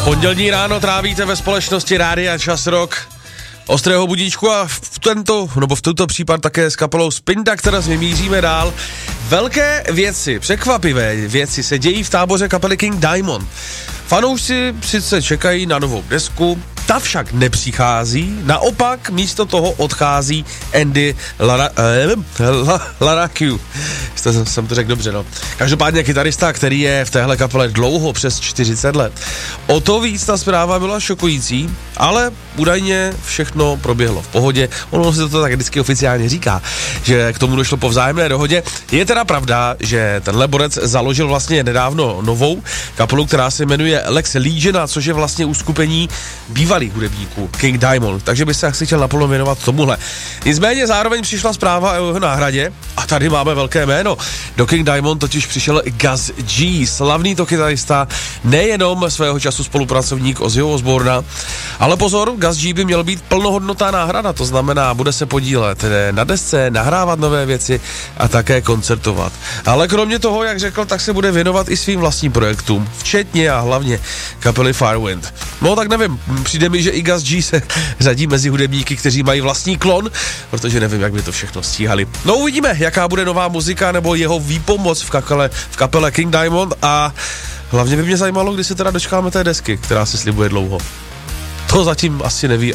Pondělní ráno trávíte ve společnosti Rádia Čas Rock ostrého budíčku a v tuto případ také s kapelou Spinda, která míříme dál. Velké věci, překvapivé věci se dějí v táboře kapely King Diamond. Fanoušci sice čekají na novou desku, ta však nepřichází, naopak místo toho odchází Andy Larocque. Jsem to řekl dobře, no. Každopádně kytarista, který je v téhle kapele dlouho, přes 40 let. O to víc ta zpráva byla šokující, ale údajně všechno proběhlo v pohodě. Ono se to tak vždycky oficiálně říká, že k tomu došlo po vzájemné dohodě. Je teda pravda, že tenhle borec založil vlastně nedávno novou kapelu, která se jmenuje Lex Legion, což je vlastně uskupení bývalých hudebníků King Diamond, takže by se asi chtěl naplno věnovat tomuhle. Nicméně zároveň přišla zpráva o jeho náhradě a tady máme velké jméno. Do King Diamond totiž přišel Gus G, slavný to kytarista, nejenom svého času spolupracovník Ozzyho Osbourna, ale pozor, Gus G by měl být plnohodnotná náhrada, to znamená, bude se podílet na desce, nahrávat nové věci a také koncertovat. Ale kromě toho, jak řekl, tak se bude věnovat i svým vlastním projektům, včetně a hlavně kapely Firewind. No tak nevím, přijde mi, že i Gus G se řadí mezi hudebníky, kteří mají vlastní klon, protože nevím, jak by to všechno stíhali. No uvidíme, jaká bude nová muzika nebo jeho výpomoc v kapele King Diamond a hlavně by mě zajímalo, kdy se teda dočkáme té desky, která se slibuje dlouho. To zatím asi neví